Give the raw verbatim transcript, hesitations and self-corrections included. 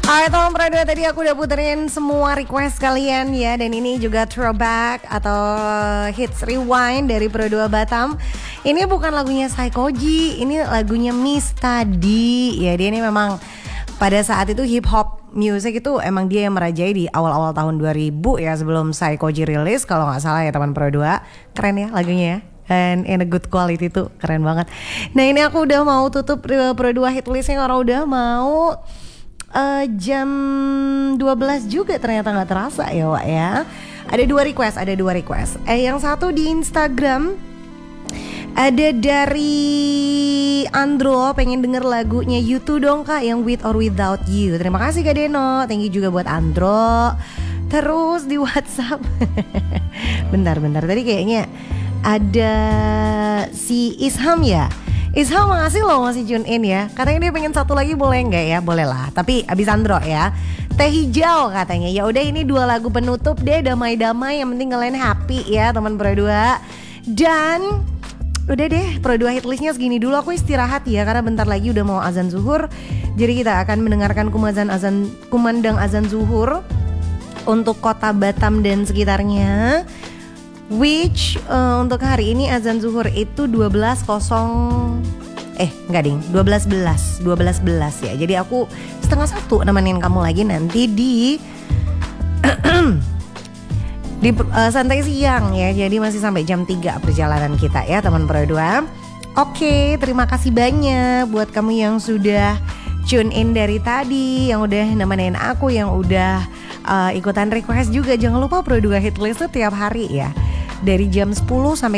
Alright teman Pro dua, tadi aku udah puterin semua request kalian ya. Dan ini juga throwback atau hits rewind dari Pro dua Batam. Ini bukan lagunya Saikoji, ini lagunya Miss tadi. Ya dia ini memang pada saat itu hip hop music itu emang dia yang merajai di awal-awal tahun dua ribu ya, sebelum Saikoji rilis kalau gak salah ya teman Pro dua. Keren ya lagunya ya, and in a good quality tuh, keren banget. Nah ini aku udah mau tutup Pro dua hit listnya karena udah mau uh, jam dua belas juga, ternyata gak terasa ya Wak ya. Ada dua request, ada dua request. Eh yang satu di Instagram ada dari Andro, pengen denger lagunya U two dong kak, yang With or Without You. Terima kasih Kak Deno, thank you juga buat Andro. Terus di WhatsApp bentar-bentar, tadi kayaknya ada si Isham ya. Isham makasih loh masih tune in ya. Katanya dia pengen satu lagi, boleh nggak ya? Boleh lah, tapi abis Andro ya. Teh hijau katanya. Ya udah, ini dua lagu penutup deh, damai-damai, yang penting kalian happy ya teman Pro dua. Dan udah deh, Pro dua hitlistnya segini dulu. Aku istirahat ya karena bentar lagi udah mau azan zuhur. Jadi kita akan mendengarkan kumazan azan, kumandang azan zuhur untuk kota Batam dan sekitarnya. Which uh, untuk hari ini azan zuhur itu dua belas eh enggak ding, dua belas belas ya. Jadi aku setengah satu nemenin kamu lagi nanti di di uh, santai siang ya. Jadi masih sampai jam tiga perjalanan kita ya teman Pro dua. Oke, terima kasih banyak buat kamu yang sudah tune in dari tadi, yang udah nemenin aku, yang udah uh, ikutan request juga. Jangan lupa Pro dua Hitlist tuh tiap hari ya, dari jam sepuluh sampai